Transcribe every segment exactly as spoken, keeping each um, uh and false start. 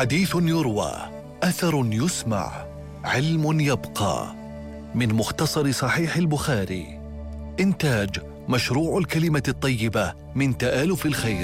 حديث يروى، أثر يسمع، علم يبقى. من مختصر صحيح البخاري. إنتاج مشروع الكلمة الطيبة من تآلف الخير.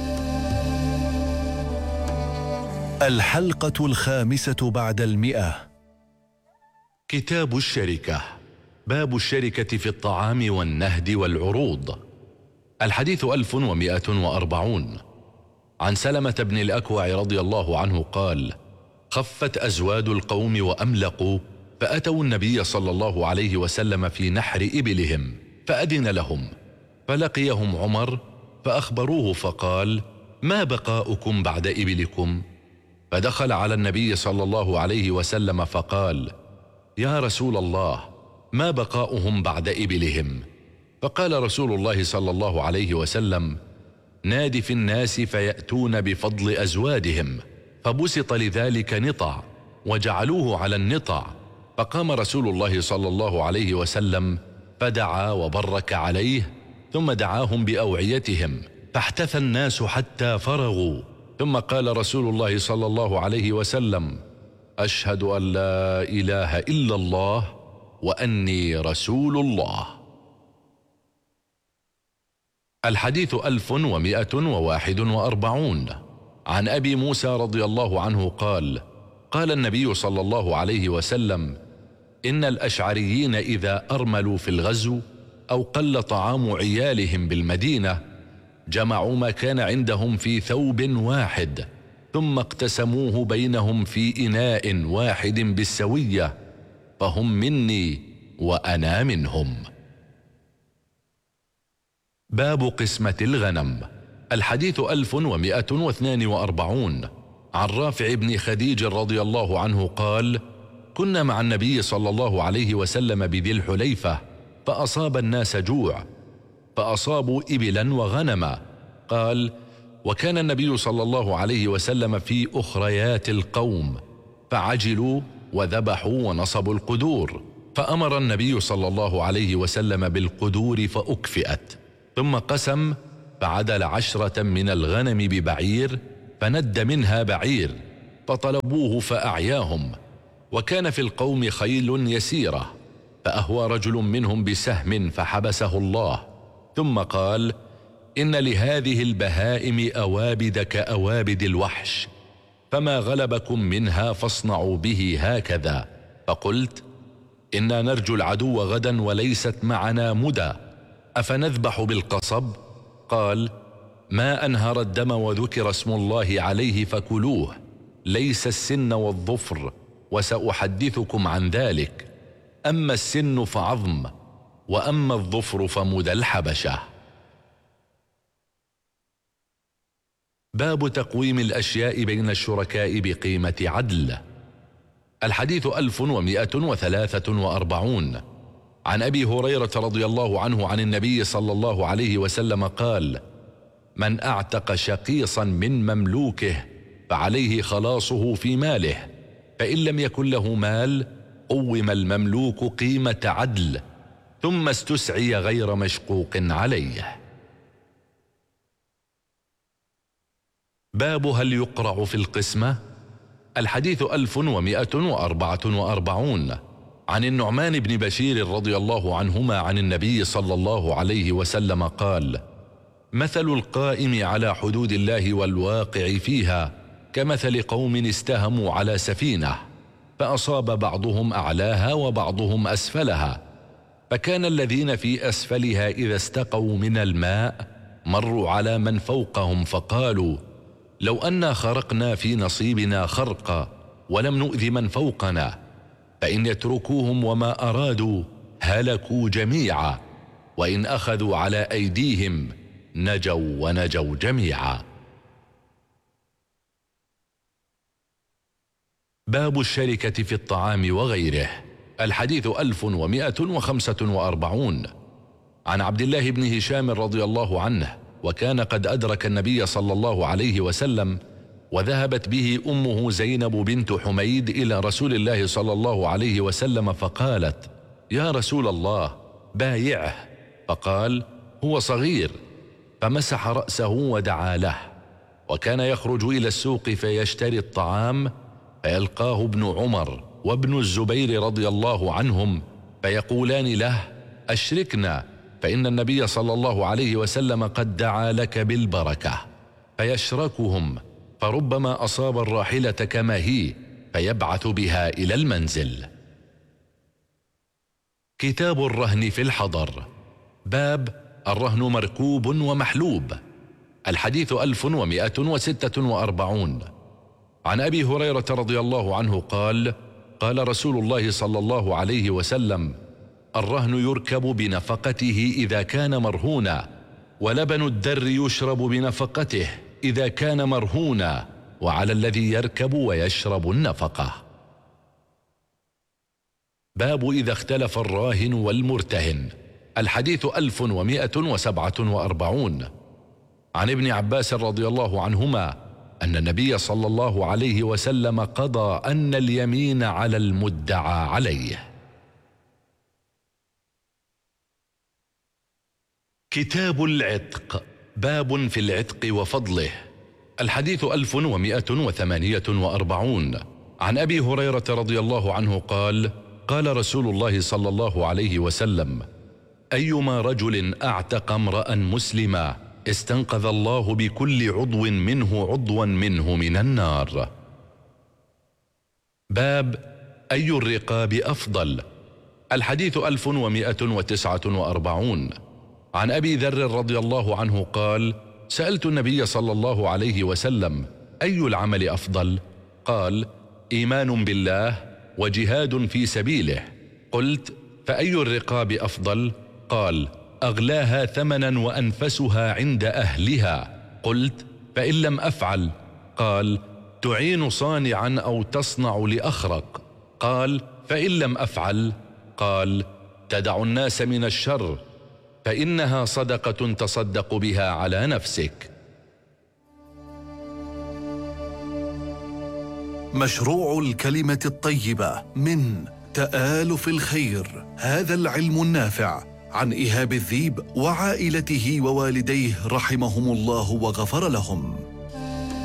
الحلقة الخامسة بعد المئة. كتاب الشركة، باب الشركة في الطعام والنهد والعروض. الحديث ألف ومئة وأربعون. عن سلمة بن الأكوع رضي الله عنه قال: خفت أزواد القوم وأملقوا، فأتوا النبي صلى الله عليه وسلم في نحر إبلهم فأذن لهم، فلقيهم عمر فأخبروه فقال: ما بقاؤكم بعد إبلكم؟ فدخل على النبي صلى الله عليه وسلم فقال: يا رسول الله، ما بقاؤهم بعد إبلهم؟ فقال رسول الله صلى الله عليه وسلم: ناد في الناس فيأتون بفضل أزوادهم. فبسط لذلك نطع وجعلوه على النطع، فقام رسول الله صلى الله عليه وسلم فدعا وبرك عليه، ثم دعاهم بأوعيتهم، فاحتث الناس حتى فرغوا، ثم قال رسول الله صلى الله عليه وسلم: أشهد أن لا إله إلا الله وأني رسول الله. الحديث ألف ومئة وواحد وأربعون. عن أبي موسى رضي الله عنه قال: قال النبي صلى الله عليه وسلم: إن الأشعريين إذا أرملوا في الغزو أو قل طعام عيالهم بالمدينة جمعوا ما كان عندهم في ثوب واحد، ثم اقتسموه بينهم في إناء واحد بالسوية، فهم مني وأنا منهم. باب قسمة الغنم. الحديث ألف ومئة واثنان وأربعون. عن رافع بن خديج رضي الله عنه قال: كنا مع النبي صلى الله عليه وسلم بذي الحليفة، فأصاب الناس جوع، فأصابوا إبلا وغنما. قال: وكان النبي صلى الله عليه وسلم في أخريات القوم، فعجلوا وذبحوا ونصبوا القدور، فأمر النبي صلى الله عليه وسلم بالقدور فأكفئت، ثم قسم فعدل عشرة من الغنم ببعير، فند منها بعير، فطلبوه فأعياهم. وكان في القوم خيل يسيرة، فأهوى رجل منهم بسهم فحبسه الله، ثم قال: إن لهذه البهائم أوابد كأوابد الوحش، فما غلبكم منها فاصنعوا به هكذا. فقلت: إنا نرجو العدو غدا وليست معنا مدى، أفنذبح بالقصب؟ قال: ما أنهر الدم وذكر اسم الله عليه فكلوه، ليس السن والظفر، وسأحدثكم عن ذلك. أما السن فعظم، وأما الظفر فمدى الحبشة. باب تقويم الأشياء بين الشركاء بقيمة عدل. الحديث ألف ومئة وثلاثة وأربعون. عن أبي هريرة رضي الله عنه عن النبي صلى الله عليه وسلم قال: من أعتق شقيصا من مملوكه فعليه خلاصه في ماله، فإن لم يكن له مال قوم المملوك قيمة عدل، ثم استسعي غير مشقوق عليه. باب هل يقرع في القسمة. الحديث ألف ومئة وأربعة وأربعون. عن النعمان بن بشير رضي الله عنهما عن النبي صلى الله عليه وسلم قال: مثل القائم على حدود الله والواقع فيها كمثل قوم استهموا على سفينة، فأصاب بعضهم أعلاها وبعضهم أسفلها، فكان الذين في أسفلها إذا استقوا من الماء مروا على من فوقهم فقالوا: لو أنا خرقنا في نصيبنا خرقا ولم نؤذ من فوقنا، فإن يتركوهم وما أرادوا هلكوا جميعا، وإن أخذوا على أيديهم نجوا ونجوا جميعا. باب الشركة في الطعام وغيره. الحديث ألف ومئة وخمسة وأربعون. عن عبد الله بن هشام رضي الله عنه، وكان قد أدرك النبي صلى الله عليه وسلم، وذهبت به أمه زينب بنت حميد إلى رسول الله صلى الله عليه وسلم، فقالت: يا رسول الله بايعه. فقال: هو صغير، فمسح رأسه ودعا له. وكان يخرج إلى السوق فيشتري الطعام، فيلقاه ابن عمر وابن الزبير رضي الله عنهم فيقولان له: أشركنا، فإن النبي صلى الله عليه وسلم قد دعا لك بالبركة. فيشركهم، فربما أصاب الراحلة كما هي فيبعث بها إلى المنزل. كتاب الرهن في الحضر. باب الرهن مركوب ومحلوب. الحديث ألف ومائة وستة وأربعون. عن أبي هريرة رضي الله عنه قال: قال رسول الله صلى الله عليه وسلم: الرهن يركب بنفقته إذا كان مرهونا، ولبن الدر يشرب بنفقته إذا كان مرهونا، وعلى الذي يركب ويشرب النفقة. باب إذا اختلف الراهن والمرتهن. الحديث ألف ومائة وسبعة وأربعون. عن ابن عباس رضي الله عنهما أن النبي صلى الله عليه وسلم قضى أن اليمين على المدعى عليه. كتاب العتق. باب في العتق وفضله. الحديث ألف ومائة وثمانية وأربعون. عن أبي هريرة رضي الله عنه قال: قال رسول الله صلى الله عليه وسلم: أيما رجل أعتق امرأ مسلما استنقذ الله بكل عضو منه عضوا منه من النار. باب أي الرقاب أفضل. الحديث ألف ومائة وتسعة وأربعون. عن أبي ذر رضي الله عنه قال: سألت النبي صلى الله عليه وسلم: أي العمل أفضل؟ قال: إيمان بالله وجهاد في سبيله. قلت: فأي الرقاب أفضل؟ قال: أغلاها ثمنا وأنفسها عند أهلها. قلت: فإن لم أفعل؟ قال: تعين صانعا أو تصنع لأخرق. قال: فإن لم أفعل؟ قال: تدع الناس من الشر، فإنها صدقة تصدق بها على نفسك. مشروع الكلمة الطيبة من تآلف الخير. هذا العلم النافع عن إيهاب الذيب وعائلته ووالديه رحمهم الله وغفر لهم.